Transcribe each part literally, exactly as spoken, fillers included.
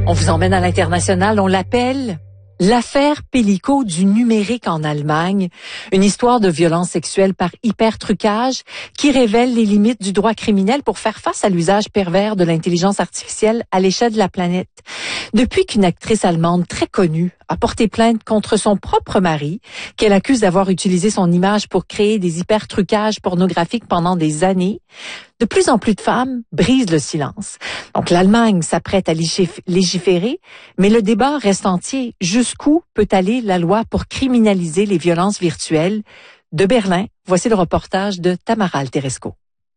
On vous emmène à l'international, on l'appelle l'affaire Pellico du numérique en Allemagne, une histoire de violence sexuelle par hypertrucage qui révèle les limites du droit criminel pour faire face à l'usage pervers de l'intelligence artificielle à l'échelle de la planète. Depuis qu'une actrice allemande très connue a porté plainte contre son propre mari, qu'elle accuse d'avoir utilisé son image pour créer des hypertrucages pornographiques pendant des années, de plus en plus de femmes brisent le silence. Donc l'Allemagne s'apprête à légiférer, mais le débat reste entier. Jusqu'où peut aller la loi pour criminaliser les violences virtuelles? De Berlin, voici le reportage de Tamara Alteresco.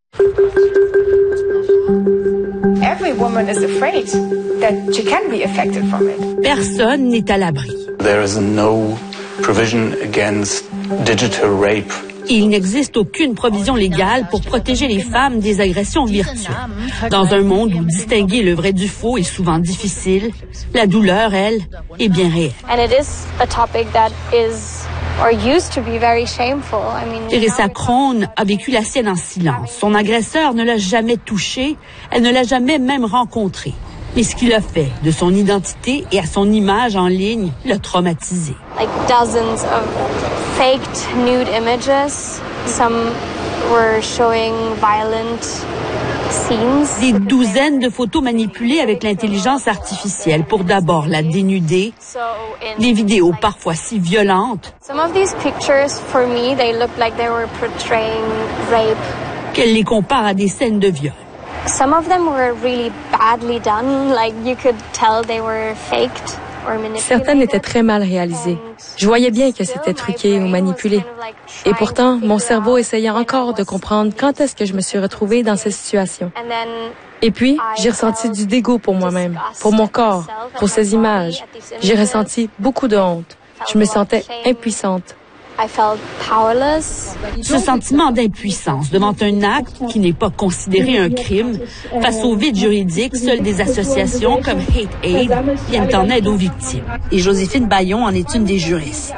Every woman is afraid that she can be affected from it. Personne n'est à l'abri. There is no provision against digital rape. Il n'existe aucune provision légale pour protéger les femmes des agressions virtuelles. Dans un monde où distinguer le vrai du faux est souvent difficile, la douleur, elle, est bien réelle. And it is a topic that is or used to be very shameful. I mean, Teresa Krohn a vécu la sienne en silence. Son agresseur ne l'a jamais touchée, elle ne l'a jamais même rencontré. Mais ce qu'il a fait de son identité et à son image en ligne l'a traumatisée. Like dozens of faked nude images. Some were showing violent scenes. Des douzaines de photos manipulées avec l'intelligence artificielle pour d'abord la dénuder. Des vidéos parfois si violentes. Some of these pictures, for me, they look like they were portraying rape. Qu'elle les compare à des scènes de viol. Some of them were really badly done, like you could tell they were faked or manipulated. Certaines étaient très mal réalisées. Je voyais bien que c'était truqué ou manipulé. Et pourtant, mon cerveau essayait encore de comprendre quand est-ce que je me suis retrouvée dans cette situation. Et puis, j'ai ressenti du dégoût pour moi-même, pour mon corps, pour ces images. J'ai ressenti beaucoup de honte. Je me sentais impuissante. I felt powerless. Ce sentiment d'impuissance devant un acte qui n'est pas considéré un crime, face au vide juridique, seules des associations comme Hate Aid viennent en aide aux victimes. Et Joséphine Bayon en est une des juristes.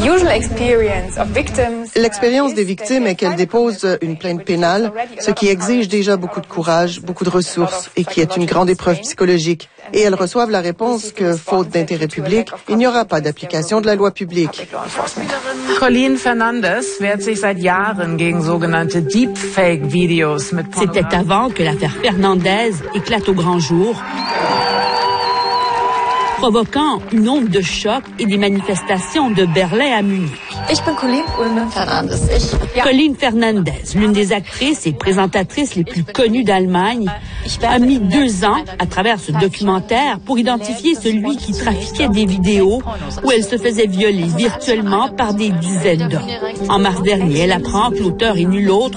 L'expérience des victimes est qu'elles déposent une plainte pénale, ce qui exige déjà beaucoup de courage, beaucoup de ressources et qui est une grande épreuve psychologique. Et elles reçoivent la réponse que, faute d'intérêt public, il n'y aura pas d'application de la loi publique. Colleen Fernandez wehrt sich seit Jahren gegen sogenannte Deepfake-Videos mit C'était avant que l'affaire Fernandez éclate au grand jour, provoquant une onde de choc et des manifestations de Berlin à Munich. Ich bin Colleen Fernandez. Ich... Colleen Fernandez, l'une des actrices et présentatrices les plus connues d'Allemagne, a mis deux ans à travers ce documentaire pour identifier celui qui trafiquait des vidéos où elle se faisait violer virtuellement par des dizaines d'hommes. En mars dernier, elle apprend que l'auteur est nul autre